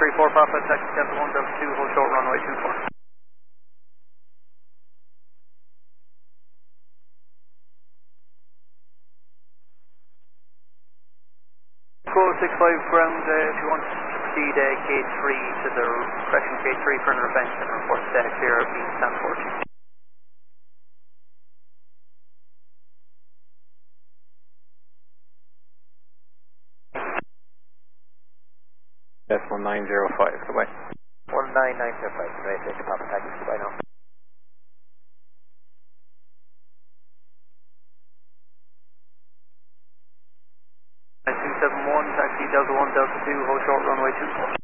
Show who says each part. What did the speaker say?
Speaker 1: 34 Papa, taxi Delta 1, Delta 2, hold short runway 24. Go 65 ground, if you want to proceed gate 3 to the correction gate 3 for an event and report clear of being stand 40.
Speaker 2: That's 1905, goodbye.
Speaker 3: 19905, right, take Papa taxi, goodbye now.
Speaker 1: Two 71, taxi Delta 1, Delta 2, hold short runway 24.